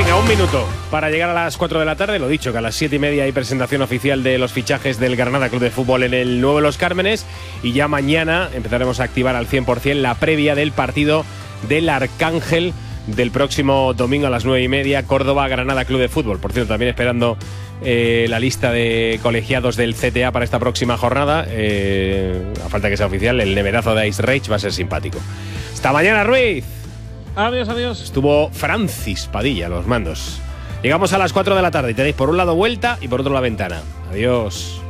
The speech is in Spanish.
Venga, un minuto para llegar a las 4 de la tarde. Lo dicho, que a las 7:30 hay presentación oficial de los fichajes del Granada Club de Fútbol en el Nuevo Los Cármenes. Y ya mañana empezaremos a activar al 100% la previa del partido del Arcángel del próximo domingo a las 9:30, Córdoba-Granada Club de Fútbol. Por cierto, también esperando la lista de colegiados del CTA para esta próxima jornada. A falta que sea oficial, el neverazo de Ice Rage va a ser simpático. Hasta mañana, Ruiz. Adiós, adiós. Estuvo Francis Padilla a los mandos. Llegamos a las 4 de la tarde y tenéis por un lado Vuelta y por otro La Ventana. Adiós.